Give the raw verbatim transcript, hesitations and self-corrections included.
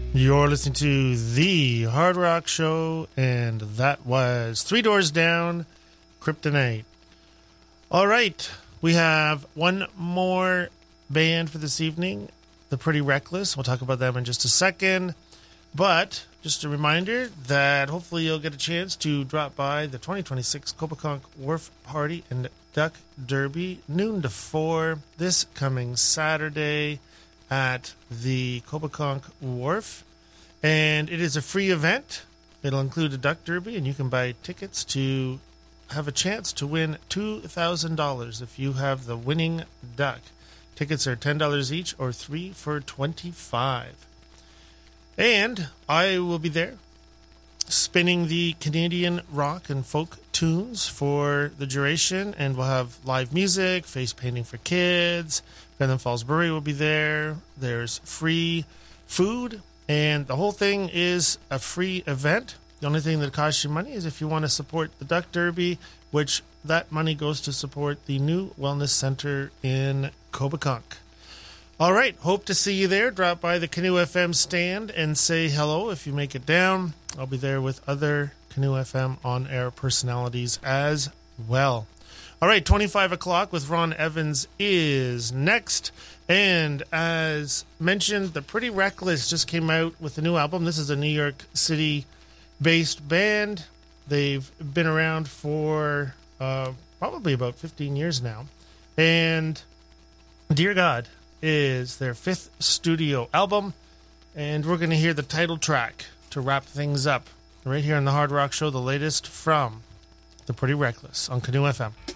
You're listening to The Hard Rock Show, and that was Three Doors Down, Kryptonite. All right, we have one more band for this evening, The Pretty Reckless. We'll talk about them in just a second. But just a reminder that hopefully you'll get a chance to drop by the twenty twenty-six Copaconk Wharf Party and Duck Derby, noon to four, this coming Saturday at the Copaconk Wharf. And it is a free event. It'll include a duck derby, and you can buy tickets to have a chance to win two thousand dollars if you have the winning duck. Tickets are ten dollars each, or three for twenty-five dollars. And I will be there spinning the Canadian rock and folk tunes for the duration, and we'll have live music, face painting for kids. Bentham Falls Brewery will be there. There's free food, and the whole thing is a free event. The only thing that costs you money is if you want to support the Duck Derby, which that money goes to support the new wellness center in Copaconk. All right, hope to see you there. Drop by the Canoe F M stand and say hello if you make it down. I'll be there with other Canoe F M on-air personalities as well. All right, twenty-five o'clock with Ron Evans is next. And as mentioned, The Pretty Reckless just came out with a new album. This is a New York City-based band. They've been around for uh, probably about fifteen years now. And Dear God is their fifth studio album, and we're going to hear the title track to wrap things up right here on the Hard Rock Show, the latest from The Pretty Reckless on Canoe F M.